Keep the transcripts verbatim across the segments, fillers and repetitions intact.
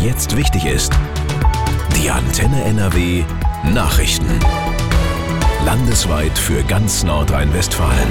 jetzt wichtig ist. Die Antenne N R W Nachrichten. Landesweit für ganz Nordrhein-Westfalen.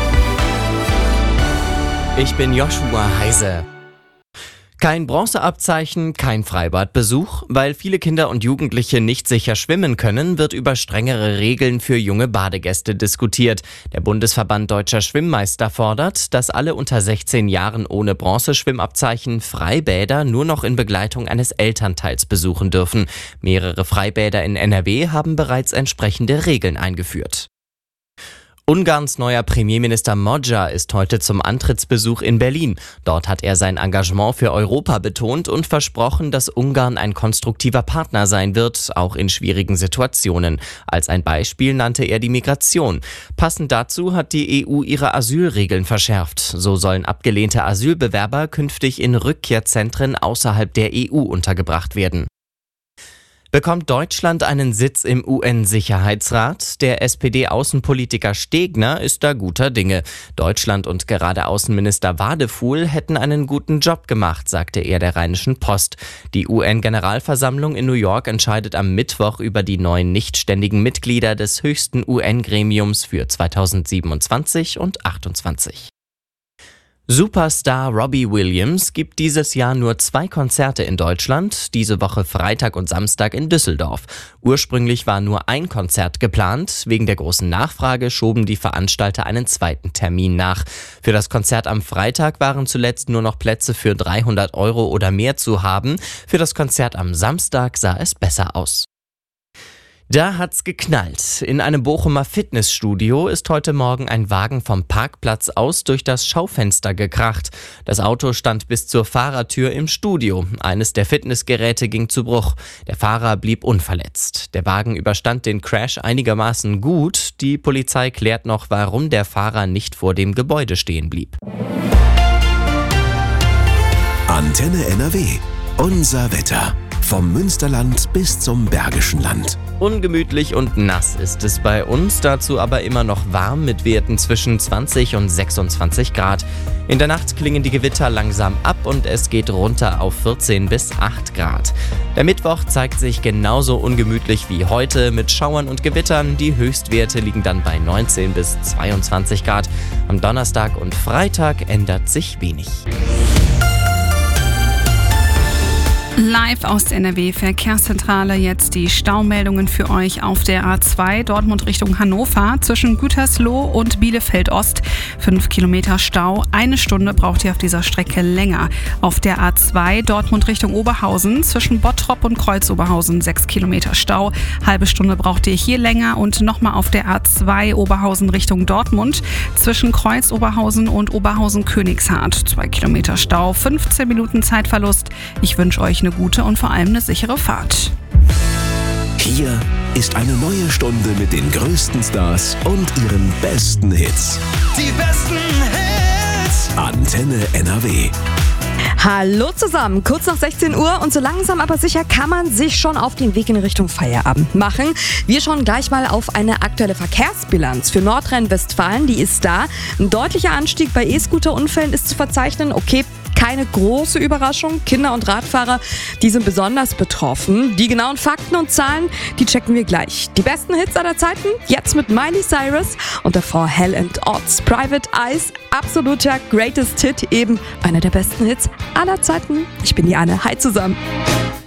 Ich bin Joshua Heise. Kein Bronzeabzeichen, kein Freibadbesuch. Weil viele Kinder und Jugendliche nicht sicher schwimmen können, wird über strengere Regeln für junge Badegäste diskutiert. Der Bundesverband Deutscher Schwimmmeister fordert, dass alle unter sechzehn Jahren ohne Bronzeschwimmabzeichen Freibäder nur noch in Begleitung eines Elternteils besuchen dürfen. Mehrere Freibäder in N R W haben bereits entsprechende Regeln eingeführt. Ungarns neuer Premierminister Magyar ist heute zum Antrittsbesuch in Berlin. Dort hat er sein Engagement für Europa betont und versprochen, dass Ungarn ein konstruktiver Partner sein wird, auch in schwierigen Situationen. Als ein Beispiel nannte er die Migration. Passend dazu hat die E U ihre Asylregeln verschärft. So sollen abgelehnte Asylbewerber künftig in Rückkehrzentren außerhalb der E U untergebracht werden. Bekommt Deutschland einen Sitz im U N-Sicherheitsrat? Der S P D-Außenpolitiker Stegner ist da guter Dinge. Deutschland und gerade Außenminister Wadefuhl hätten einen guten Job gemacht, sagte er der Rheinischen Post. Die U N-Generalversammlung in New York entscheidet am Mittwoch über die neuen nichtständigen Mitglieder des höchsten U N-Gremiums für zweitausendsiebenundzwanzig und achtundzwanzig. Superstar Robbie Williams gibt dieses Jahr nur zwei Konzerte in Deutschland, diese Woche Freitag und Samstag in Düsseldorf. Ursprünglich war nur ein Konzert geplant, wegen der großen Nachfrage schoben die Veranstalter einen zweiten Termin nach. Für das Konzert am Freitag waren zuletzt nur noch Plätze für dreihundert Euro oder mehr zu haben, für das Konzert am Samstag sah es besser aus. Da hat's geknallt. In einem Bochumer Fitnessstudio ist heute Morgen ein Wagen vom Parkplatz aus durch das Schaufenster gekracht. Das Auto stand bis zur Fahrertür im Studio. Eines der Fitnessgeräte ging zu Bruch. Der Fahrer blieb unverletzt. Der Wagen überstand den Crash einigermaßen gut. Die Polizei klärt noch, warum der Fahrer nicht vor dem Gebäude stehen blieb. Antenne N R W. Unser Wetter. Vom Münsterland bis zum Bergischen Land. Ungemütlich und nass ist es bei uns, dazu aber immer noch warm mit Werten zwischen zwanzig und sechsundzwanzig Grad. In der Nacht klingen die Gewitter langsam ab und es geht runter auf vierzehn bis acht Grad. Der Mittwoch zeigt sich genauso ungemütlich wie heute mit Schauern und Gewittern. Die Höchstwerte liegen dann bei neunzehn bis zweiundzwanzig Grad. Am Donnerstag und Freitag ändert sich wenig. Live aus der N R W-Verkehrszentrale jetzt die Staumeldungen für euch auf der A zwei Dortmund Richtung Hannover zwischen Gütersloh und Bielefeld-Ost. Fünf Kilometer Stau, eine Stunde braucht ihr auf dieser Strecke länger. Auf der A zwei Dortmund Richtung Oberhausen zwischen Bottrop und Kreuz-Oberhausen sechs Kilometer Stau. Halbe Stunde braucht ihr hier länger und nochmal auf der A zwei Oberhausen Richtung Dortmund zwischen Kreuz-Oberhausen und Oberhausen-Königshardt. Zwei Kilometer Stau, fünfzehn Minuten Zeitverlust. Ich wünsche euch eine gute und vor allem eine sichere Fahrt. Hier ist eine neue Stunde mit den größten Stars und ihren besten Hits. Die besten Hits. Antenne N R W. Hallo zusammen, kurz nach sechzehn Uhr und so langsam aber sicher kann man sich schon auf den Weg in Richtung Feierabend machen. Wir schauen gleich mal auf eine aktuelle Verkehrsbilanz für Nordrhein-Westfalen, die ist da. Ein deutlicher Anstieg bei E-Scooter-Unfällen ist zu verzeichnen, okay. Keine große Überraschung. Kinder und Radfahrer, die sind besonders betroffen. Die genauen Fakten und Zahlen, die checken wir gleich. Die besten Hits aller Zeiten, jetzt mit Miley Cyrus und davor Hell and Odds. Private Eyes, absoluter Greatest Hit, eben einer der besten Hits aller Zeiten. Ich bin die Anne, hi zusammen.